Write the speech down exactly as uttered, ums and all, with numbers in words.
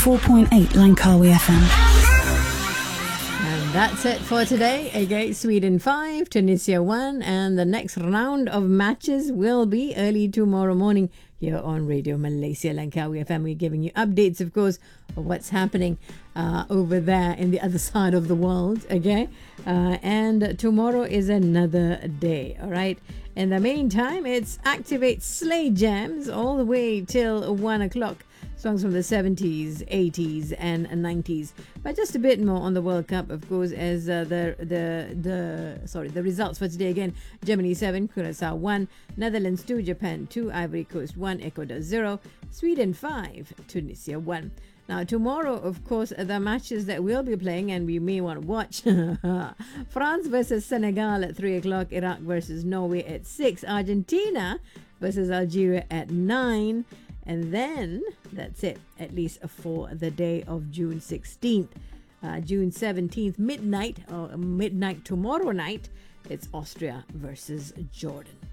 four point eight Langkawi F M. And that's it for today. Again, Sweden five, Tunisia one, and the next round of matches will be early tomorrow morning here on Radio Malaysia Langkawi F M. We're giving you updates, of course, of what's happening uh, over there in the other side of the world, okay? Uh, and tomorrow is another day, all right? In the meantime, it's Activate Slay Jams all the way till one o'clock. Songs from the seventies, eighties and nineties. But just a bit more on the World Cup, of course, as uh, the the the sorry the results for today again: Germany seven, Curacao one, Netherlands two, Japan two, Ivory Coast one, Ecuador zero, Sweden five, Tunisia one. Now tomorrow, of course, the matches that we'll be playing and we may want to watch: France versus Senegal at three o'clock, Iraq versus Norway at six, Argentina versus Algeria at nine. And then that's it, at least for the day of June sixteenth. Uh, June seventeenth, midnight, or midnight tomorrow night, it's Austria versus Jordan.